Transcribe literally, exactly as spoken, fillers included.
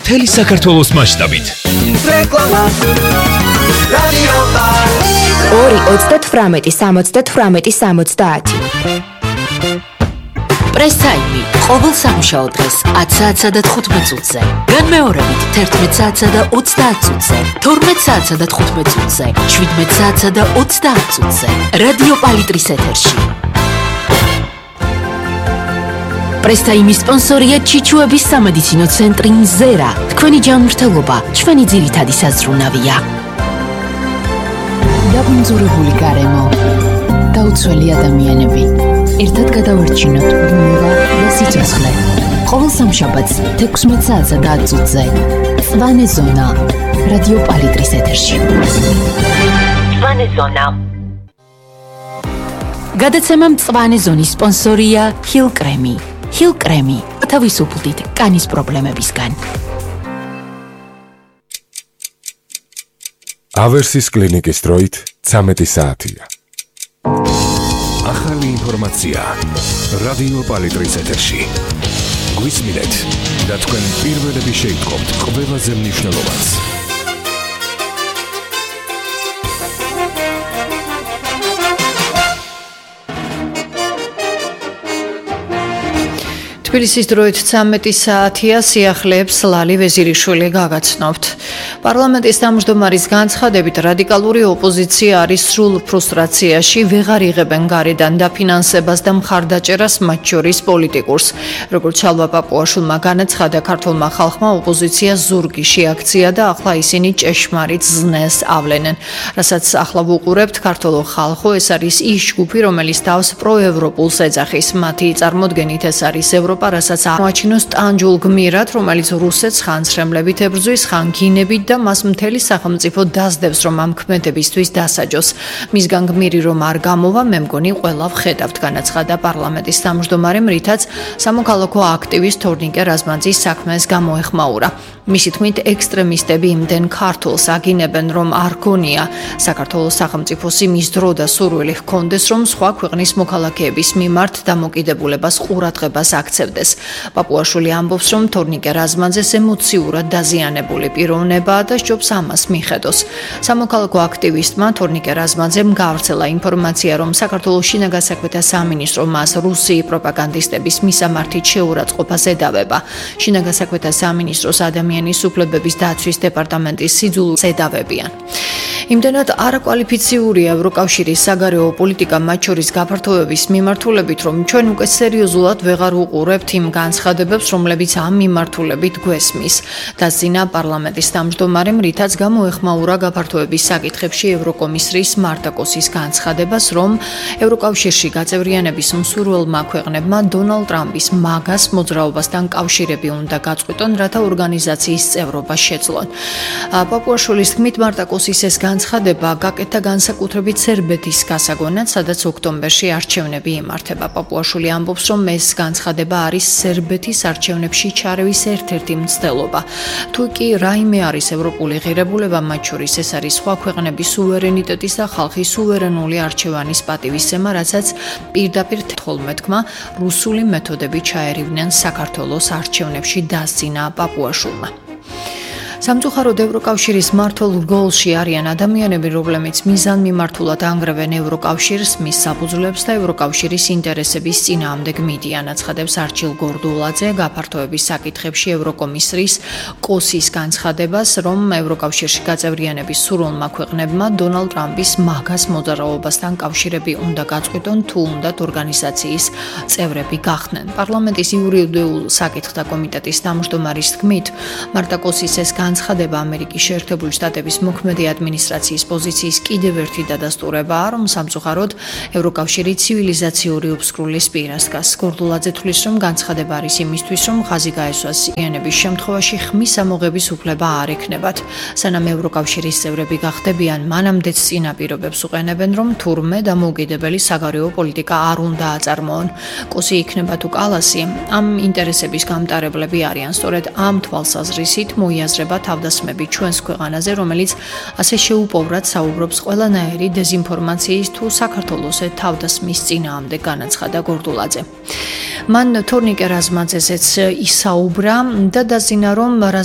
მთელი საქართველოს მასშტაბით. რეკლამა რადიო ორი ოცდათვრამეტი სამოცდათვრამეტი სამოცდაათი პრესაიმი ყოველ სამუშაო დღეს ათ საათსა და თხუთმეტ წუთზე, განმეორებით თერთმეტ საათსა და ოცდაათ წუთზე, თორმეტ საათსა და თხუთმეტ წუთზე, შვიდმეტ საათსა და ოცდაათ წუთზე, რადიო პალიტრის ეთერში. პრესაიმის სპონსორია ჩიჩუების სამედიცინო ცენტრი მზერა. თქვენი ჯანმრთელობა ჩვენი ძირითადი საზრუნავია. დაბინძურებული გარემო, დაუცველი ადამიანები. ერთად გადავარჩინოთ ბუნება და სიცოცხლე. ყოველ სამშაბათს თექვსმეტ საათსა და ათ წუთზე. მწვანე ზონა, რადიო პალიტრის ეთერში. მწვანე ზონა. გადაცემა მწვანე ზონის სპონსორია ჰილ კრემი. ჰილ კრემი თავისუფლდით კანის პრობლემებისგან. ავერსის კლინიკის დროით ცამეტი საათია. ახალი ინფორმაცია რადიო პალიტრის ეთერში. გვისმინეთ და თქვენ პირველები შეიტყობთ ყველაზე მნიშვნელოვანს. თბილისის დროით ცამეტი საათია, სიახლეებს ლალი ვეზირიშვილი გაგაცნობთ. პარლამენტის თავმჯდომარის განცხადებით, რადიკალური ოპოზიცია არის სრულ ფრუსტრაციაში, ვეღარ იღებენ გარედან დაფინანსებას და მხარდაჭერას, მათ შორის პოლიტიკურს. როგორც ჩალვა პაპუაშვილმა განაცხადა, ქართულმა ხალხმა ოპოზიცია ზურგი შეაქცია და ახლა ისინი ჭეშმარიტ ზნეს ავლენენ. რასაც ახლა ვუყურებთ, ქართულო ხალხო, ეს არის ის ჯგუფი, რომელიც თავს პროევროპულს ეძახის. მათი წარმოდგენით ეს არის ევროპა, რასაც აღმოაჩინოს ტანჯულ გმირად, რომელიც რუსეთს ხან ცრემლებით ებრძვის, ხან გინებით და მას მთელი სახელმწიფო დასდევს, რომ ამ ქმედებისთვის დასაჯოს. მისგან გმირი რომ არ გამოვა, მე მგონი ყველა ვხედავთ, განაცხადა პარლამენტის თავმჯდომარემ, რითაც სამოქალაქო აქტივისტ თორნიკე რაზმაძის საქმეს გამოეხმაურა. მისი თქმით, ექსტრემისტები იმდენ ქართულს აგინებენ, რომ არ გონია საქართველოს სახელმწიფოს იმის დრო და სურვილი ჰქონდეს, რომ სხვა ქვეყნის მოქალაქეების მიმართ დამოკიდებულებას ყურადღებას აქცევდეს. პაპუაშვილი ამბობს, რომ თორნიკე რაზმაძეს ემოციურად დაზიანებული პიროვნებაა და სჯობს ამას მიხედოს. სამოქალაქო აქტივისტმა თორნიკე რაზმაძემ გაავრცელა ინფორმაცია, რომ საქართველოს შინაგან საქმეთა სამინისტრო მას რუსი პროპაგანდისტების მისამართით შეურაცხყოფას ედავება. შინაგან საქმეთა სამინისტროს ადამიანის უფლებების დაცვის დეპარტამენტის სიძულვილს ედავებიან. იმდენად არაკვალიფიციურია ევროკავშირის საგარეო პოლიტიკა, მათ შორის გაფართოების მიმართულებით, რომ ჩვენ უკვე სერიოზულად ვეღარ უყურებთ იმ განცხადებებს, რომლებიც ამ მიმართულებით გვესმის. დასძინა პარლამენტის თავმჯდომარემ, რითაც გამოეხმაურა გაფართოების საკითხებში ევროკომისრის მართა კოსის განცხადებას, რომ ევროკავშირში გაწევრიანების მსურველმა ქვეყნებმა დონალდ ტრამპის მაგას მოძრაობასთან კავშირები უნდა გაწყვიტონ, რათა ორგანიზაციის წევრობა შეძლონ. პაპუაშვილის თქმით, მართა კოსის ეს განცხადება გაკეთდა განსაკუთრებით სერბეთის გასაგონად, სადაც ოქტომბერში არჩევნები იმართება. პაპუაშვილი ამბობს, რომ ეს განცხადება არის სერბეთის არჩევნებში ჩარევის ერთ-ერთი მცდელობა. თუ კი რაიმე არის ევროპული ღირებულება, მათ შორის ეს არის სხვა ქვეყნების სუვერენიტეტის და ხალხის სუვერენული არჩევანის პატივისცემა, რასაც პირდაპირ თხოვმე თქმა, რუსული მეთოდებით ჩაერივნენ საქართველოს არჩევნებში, დასძინა პაპუაშვილმა. სამწუხაროდ ევროკავშირის მმართველ რგოლში არიან ადამიანები, რომლებიც მიზანმიმართულად ანგრევენ ევროკავშირს, მის საფუძვლებს და ევროკავშირის ინტერესების წინააღმდეგ მიდიან, აცხადებს არჩილ გორდულაძე გაფართოების საკითხებში ევროკომისრის კოსის განცხადებას, რომ ევროკავშირში გაწევრიანების სურვილმა ქვეყნებმა დონალდ ტრამპის მაგას მოძრაობასთან კავშირები უნდა გაწყვიტონ, თუ უნდათ ორგანიზაციის წევრები გახდნენ. პარლამენტის იურიდიულ საკითხთა კომიტეტის თავმჯდომარის თქმით, მართა კოსის ეს განცხადება ამერიკის შეერთებული შტატების მოქმედი ადმინისტრაციის პოზიციის კიდევ ერთი დადასტურებაა, რომ სამწუხაროდ ევროკავშირი ცივილიზაციური უბსკრულის პირას დგას. გორდულაძე თვლის, რომ განცხადება არის იმისთვის, რომ ხაზი გაესვას იანების შემთხვევაში ხმის ამოღების უფლება არ ექნებათ. სანამ ევროკავშირის წევრები გახდებიან, მანამდეც წინაპირობებს უყენებენ, რომ თურმე დამოუკიდებელი საგარეო პოლიტიკა არ უნდა აწარმოონ. კოსი იქნება თუ კალასი, ამ ინტერესების გამტარებლები არიან. სწორედ ამ თვალსაზრისით მოიაზრება თავდასხმები ჩვენს ქვეყანაზე, რომელიც ასე შეუპოვრად საუბრობს ყველანაირი დეზინფორმაციის თუ საქართველოს თავდასხმის წინააღმდეგ, განაცხადა გორდულაძე. მან თორნიკე რაზმაძეზეც ისაუბრა და დაზინა, რომ